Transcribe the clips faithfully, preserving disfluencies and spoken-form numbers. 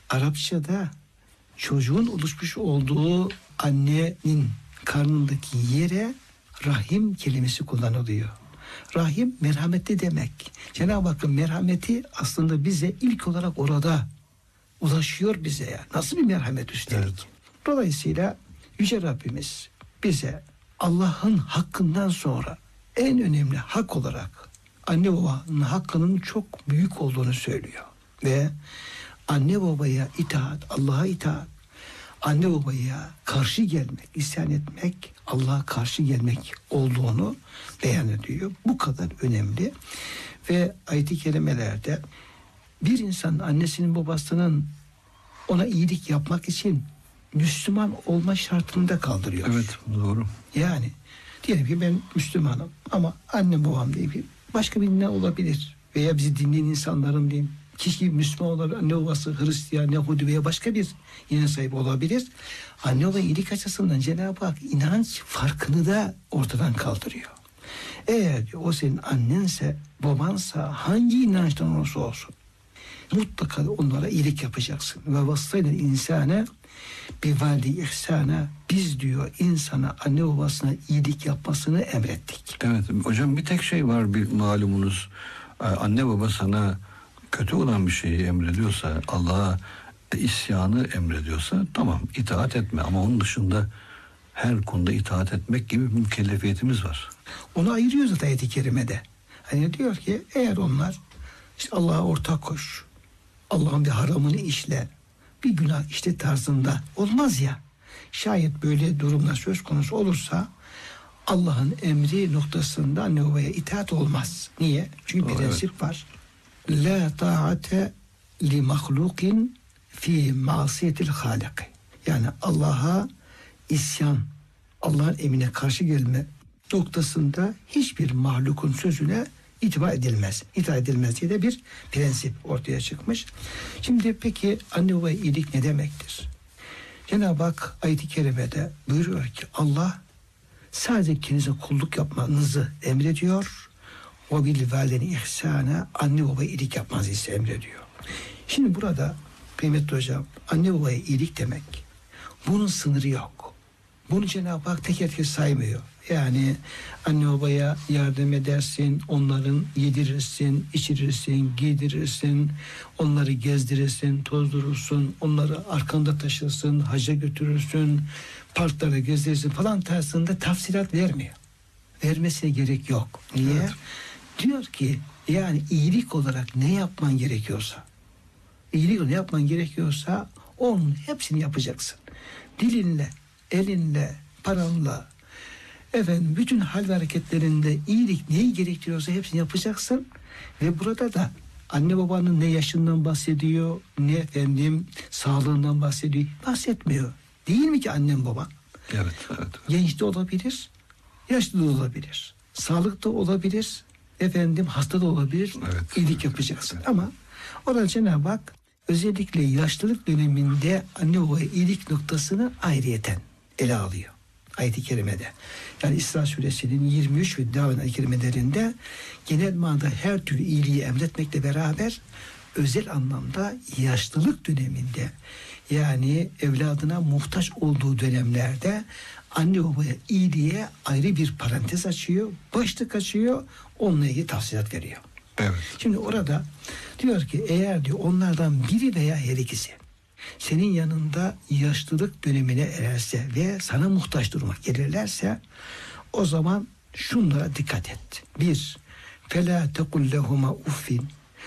Arapçada çocuğun oluşmuş olduğu annenin karnındaki yere rahim kelimesi kullanılıyor. Rahim merhametli demek. Cenab-ı Hakk'ın merhameti aslında bize ilk olarak orada ulaşıyor bize ya. Nasıl bir merhamet üstelik. Evet. Dolayısıyla Yüce Rabbimiz bize Allah'ın hakkından sonra en önemli hak olarak anne babanın hakkının çok büyük olduğunu söylüyor. Ve anne babaya itaat, Allah'a itaat, anne babaya karşı gelmek, isyan etmek, Allah'a karşı gelmek olduğunu beyan ediyor. Bu kadar önemli. Ve ayet-i kerimelerde bir insanın annesinin babasının ona iyilik yapmak için Müslüman olma şartını da kaldırıyor. Evet, doğru. Yani diyelim ki ben Müslümanım ama annem babam diye bir başka bir ne olabilir? Veya bizi dinleyen insanların diyeyim kişi Müslüman olabilir, anne babası Hristiyan, Yahudi veya başka bir inanç sahibi olabilir. Anne baba iyilik açısından Cenab-ı Hak inanç farkını da ortadan kaldırıyor. Eğer o senin annense, babansa hangi inançtan olursa olsun mutlaka onlara iyilik yapacaksın. Ve vassayla insane bir valide ihsana, biz diyor insana anne babasına iyilik yapmasını emrettik. Evet hocam, bir tek şey var bir malumunuz, anne baba sana kötü olan bir şeyi emrediyorsa, Allah'a isyanı emrediyorsa tamam itaat etme, ama onun dışında her konuda itaat etmek gibi bir mükellefiyetimiz var. Onu ayırıyor zaten ayet-i kerimede. Hani diyor ki eğer onlar işte Allah'a ortak koş, Allah'ın bir haramını işle, bir günah işte tarzında olmaz ya. Şayet böyle durumlar söz konusu olursa Allah'ın emri noktasında anne babaya itaat olmaz. Niye? Çünkü bir prensip evet. var. La ta'ate li mahlukin fi masiyetil halik. Yani Allah'a isyan, Allah'ın emrine karşı gelme noktasında hiçbir mahlukun sözüne itibar edilmez. İtaat edilmez diye de bir prensip ortaya çıkmış. Şimdi peki anne babaya iyilik ne demektir? Cenab-ı Hak ayet-i kerimede buyuruyor ki Allah sadece kendinize kulluk yapmanızı emrediyor. O bil valideni ihsana, anne babaya iyilik yapmanızı ise emrediyor. Şimdi burada kıymetli hocam, anne babaya iyilik demek, bunun sınırı yok. Bunu Cenab-ı Hak teker teker saymıyor. Yani anne babaya yardım edersin, onların yedirirsin, içirirsin, giydirirsin, onları gezdirirsin, tozdurursun, onları arkanda taşırsın, hacca götürürsün, parklara gezdirirsin falan tarzında tafsilat vermiyor. Vermesine gerek yok. Niye? Evet. Diyor ki yani iyilik olarak ne yapman gerekiyorsa, iyilik ne yapman gerekiyorsa onun hepsini yapacaksın. Dilinle, elinle, paranla, efendim bütün hal ve hareketlerinde iyilik neyi gerektiriyorsa hepsini yapacaksın. Ve burada da anne babanın ne yaşından bahsediyor, ne efendim sağlığından bahsediyor, bahsetmiyor. Değil mi ki annem baban? Evet, evet, evet. Genç de olabilir, yaşlı da olabilir, sağlıklı olabilir, efendim hasta da olabilir, evet, iyilik yapacaksın. Evet. Ama orada Cenab-ı Hak özellikle yaşlılık döneminde anne babaya iyilik noktasını ayrıyeten ele alıyor ayet-i kerimede. Yani İsra suresinin yirmi üç ve devam ayet-i kerimelerinde genel manada her türlü iyiliği emretmekle beraber özel anlamda yaşlılık döneminde, yani evladına muhtaç olduğu dönemlerde anne babaya iyiliğe ayrı bir parantez açıyor, başlık açıyor, onunla ilgili tavsiyeler veriyor. Evet. Şimdi orada diyor ki eğer diyor onlardan biri veya her ikisi senin yanında yaşlılık dönemine ererse ve sana muhtaç duruma gelirlerse o zaman şunlara dikkat et. Bir, فَلَا تَقُلْ لَهُمَا uffin.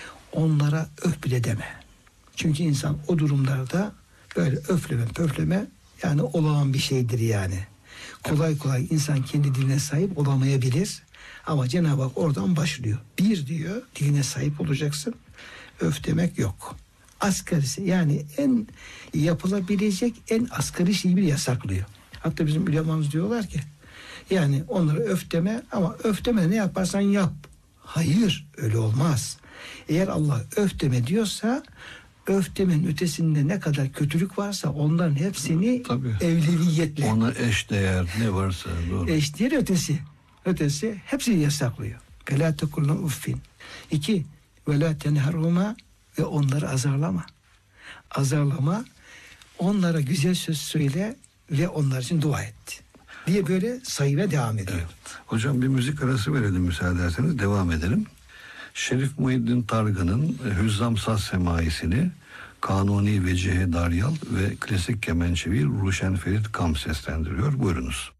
Onlara öf bile deme. Çünkü insan o durumlarda böyle öfleme pöfleme yani olağan bir şeydir yani. Kolay kolay insan kendi diline sahip olamayabilir. Ama Cenab-ı Hak oradan başlıyor. Bir diyor, diline sahip olacaksın. Öf demek yok. Asgarisi yani en yapılabilecek en asgari şeyi bile yasaklıyor. Hatta bizim ulemamız diyorlar ki yani onlara öf deme ama öf deme ne yaparsan yap. Hayır, öyle olmaz. Eğer Allah öf deme diyorsa öf demenin ötesinde ne kadar kötülük varsa onların hepsini tabii, evleviyetle. Ona eş değer ne varsa doğru. Eş değer ötesi. Ötesi hepsini yasaklıyor. Fela tekulun uffin. İki, ve la tenherhuma ve onları azarlama. azarlama, onlara güzel söz söyle ve onlar için dua et diye böyle sayıya devam ediyor. Evet. Hocam bir müzik arası verelim müsaade ederseniz, devam edelim. Şerif Muhyiddin Targan'ın Hüzzam Saz Semaisini Kanuni Vecihe Daryal ve klasik kemençevi Ruşen Ferit Kam seslendiriyor. Buyurunuz.